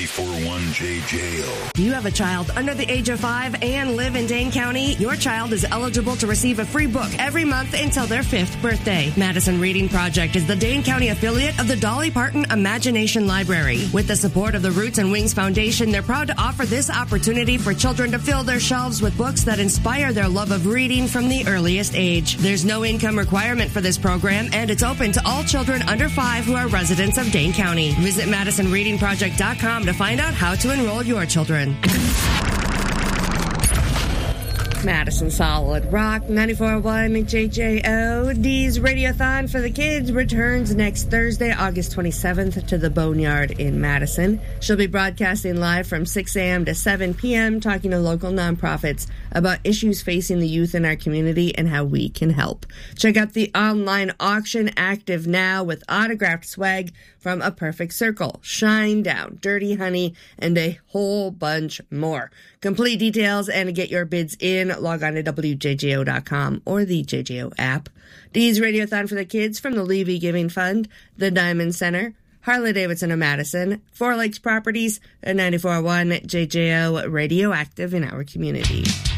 94.1 JJO. Do you have a child under the age of 5 and live in Dane County? Your child is eligible to receive a free book every month until their 5th birthday. Madison Reading Project is the Dane County affiliate of the Dolly Parton Imagination Library. With the support of the Roots and Wings Foundation, they're proud to offer this opportunity for children to fill their shelves with books that inspire their love of reading from the earliest age. There's no income requirement for this program, and it's open to all children under 5 who are residents of Dane County. Visit MadisonReadingProject.com to find out how to enroll your children. Madison Solid Rock 94.1 JJO. Dee's Radiothon for the Kids returns next Thursday, August 27th to the Boneyard in Madison. She'll be broadcasting live from 6 a.m. to 7 p.m., talking to local nonprofits about issues facing the youth in our community and how we can help. Check out the online auction active now with autographed swag from A Perfect Circle, Shine Down, Dirty Honey, and a whole bunch more. Complete details and to get your bids in, log on to WJJO.com or the JJO app. Dee's Radiothon for the Kids from the Levy Giving Fund, the Diamond Center, Harley-Davidson of Madison, Four Lakes Properties, and 94.1 JJO Radioactive in our community.